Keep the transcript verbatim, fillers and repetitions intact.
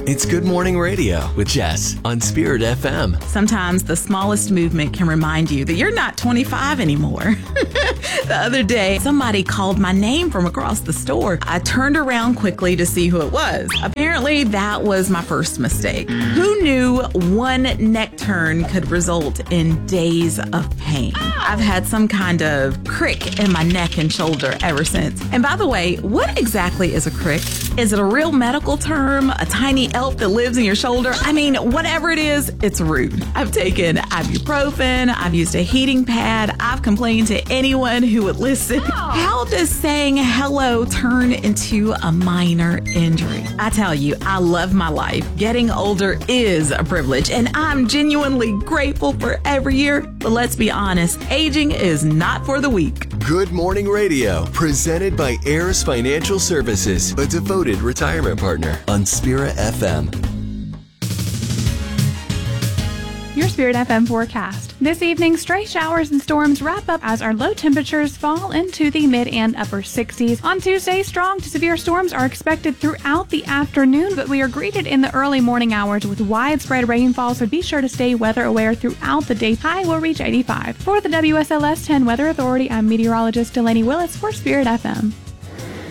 It's Good Morning Radio with Jess on Spirit F M. Sometimes the smallest movement can remind you that you're not twenty-five anymore. The other day, somebody called my name from across the store. I turned around quickly to see who it was. Apparently, that was my first mistake. Who knew one neck turn could result in days of pain? I've had some kind of crick in my neck and shoulder ever since. And by the way, what exactly is a crick? Is it a real medical term? A tiny elf that lives in your shoulder? I mean, whatever it is, it's rude. I've taken ibuprofen. I've used a heating pad. I've complained to anyone who would listen. How does saying hello turn into a minor injury? I tell you, I love my life. Getting older is a privilege, and I'm genuinely grateful for every year. But let's be honest, aging is not for the weak. Good Morning Radio, presented by Heirs Financial Services, a devoted retirement partner on Spirit F M. Your Spirit F M forecast. This evening, stray showers and storms wrap up as our low temperatures fall into the mid and upper sixties. On Tuesday, strong to severe storms are expected throughout the afternoon, but we are greeted in the early morning hours with widespread rainfall, so be sure to stay weather aware throughout the day. High will reach eighty-five. For the W S L S ten Weather Authority, I'm meteorologist Delaney Willis for Spirit F M.